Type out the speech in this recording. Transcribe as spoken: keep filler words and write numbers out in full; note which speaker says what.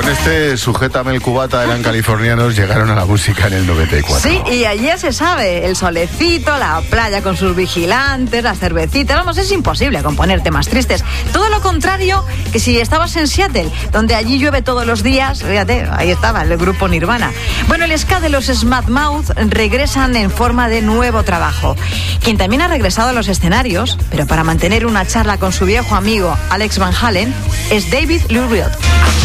Speaker 1: Con este Sujétame el cubata eran californianos, llegaron a la música en el noventa y cuatro.
Speaker 2: Sí, y allí se sabe, el solecito, la playa con sus vigilantes, las cervecitas, vamos, es imposible componer temas tristes. Todo lo contrario que si estabas en Seattle, donde allí llueve todos los días, fíjate, ahí estaba el grupo Nirvana. Bueno, el ska de los Smash Mouth regresan en forma de nuevo trabajo. Quien también ha regresado a los escenarios, pero para mantener una charla con su viejo amigo Alex Van Halen, es David Lee Roth.